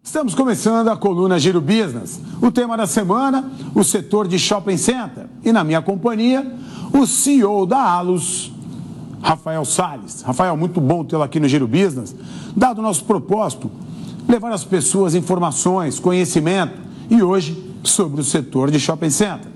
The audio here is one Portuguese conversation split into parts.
Estamos começando a coluna Giro Business. O tema da semana, o setor de shopping center. E na minha companhia, o CEO da Allos, Rafael Salles. Rafael, muito bom tê-lo aqui no Giro Business. Dado o nosso propósito, levar às pessoas informações, conhecimento e hoje sobre o setor de shopping center.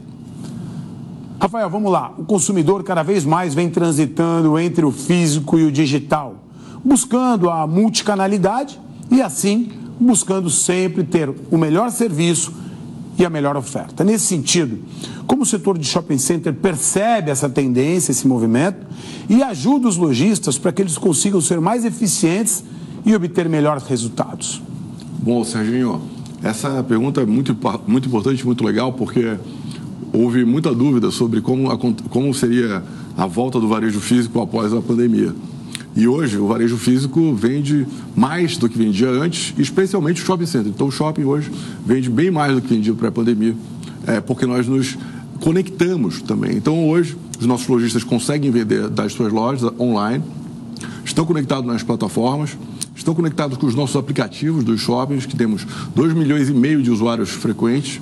Rafael, vamos lá. O consumidor cada vez mais vem transitando entre o físico e o digital, buscando a multicanalidade e assim buscando sempre ter o melhor serviço e a melhor oferta. Nesse sentido, como o setor de shopping center percebe essa tendência, esse movimento e ajuda os lojistas para que eles consigam ser mais eficientes e obter melhores resultados? Bom, Serginho, essa pergunta é muito importante, muito legal, porque houve muita dúvida sobre como seria a volta do varejo físico após a pandemia. E hoje o varejo físico vende mais do que vendia antes, especialmente o shopping center. Então o shopping hoje vende bem mais do que vendia pré-pandemia, porque nós nos conectamos também. Então hoje os nossos lojistas conseguem vender das suas lojas online, estão conectados nas plataformas, estão conectados com os nossos aplicativos dos shoppings, que temos 2,5 milhões de usuários frequentes.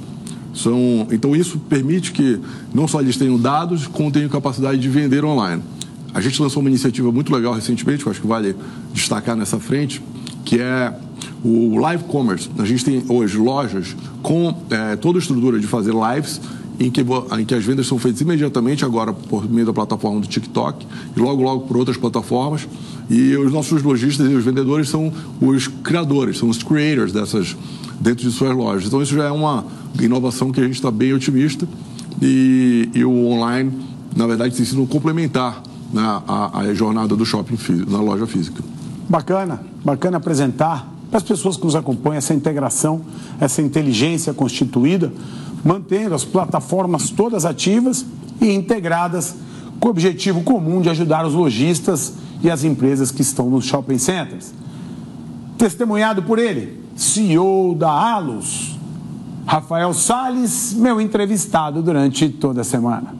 Então isso permite que não só eles tenham dados, como tenham capacidade de vender online. A gente lançou uma iniciativa muito legal recentemente, que eu acho que vale destacar nessa frente, que é o Live Commerce. A gente tem hoje lojas com toda a estrutura de fazer lives, em que as vendas são feitas imediatamente, agora por meio da plataforma do TikTok, e logo por outras plataformas. E os nossos lojistas e os vendedores são os criadores, são os creators dentro de suas lojas. Então isso já é uma inovação que a gente está bem otimista, e o online, na verdade, tem sido um complementar a jornada do shopping na loja física. Bacana apresentar para as pessoas que nos acompanham essa integração, essa inteligência constituída, mantendo as plataformas todas ativas e integradas com o objetivo comum de ajudar os lojistas e as empresas que estão nos shopping centers. Testemunhado por ele, CEO da Allos, Rafael Salles, meu entrevistado durante toda a semana.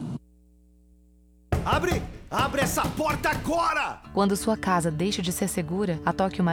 Abre essa porta agora! Quando sua casa deixa de ser segura, a Tóquio